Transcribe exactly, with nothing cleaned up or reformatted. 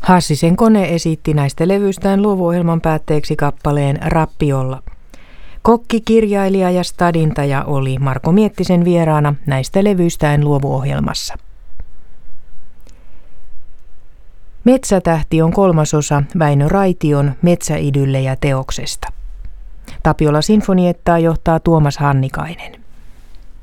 Hassisen kone esitti näistä levyistään luovuohjelman päätteeksi kappaleen Rappiolla. Kokki, kirjailija ja stadintaja oli Marko Miettisen vieraana näistä levyistään luovuohjelmassa. Metsätähti on kolmasosa Väinö Raition Metsäidyllejä teoksesta. Tapiola sinfoniettaa johtaa Tuomas Hannikainen.